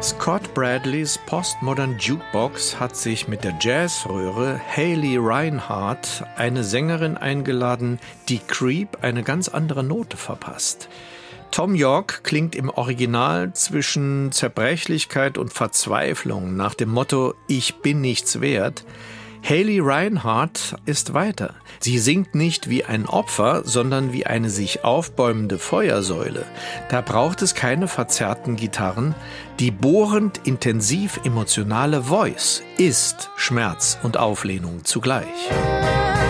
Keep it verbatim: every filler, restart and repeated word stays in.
Scott Bradleys Postmodern Jukebox hat sich mit der Jazzröhre Haley Reinhardt eine Sängerin eingeladen, die Creep eine ganz andere Note verpasst. Thom Yorke klingt im Original zwischen Zerbrechlichkeit und Verzweiflung nach dem Motto »Ich bin nichts wert«. Haley Reinhardt ist weiter. Sie singt nicht wie ein Opfer, sondern wie eine sich aufbäumende Feuersäule. Da braucht es keine verzerrten Gitarren. Die bohrend intensiv emotionale Voice ist Schmerz und Auflehnung zugleich.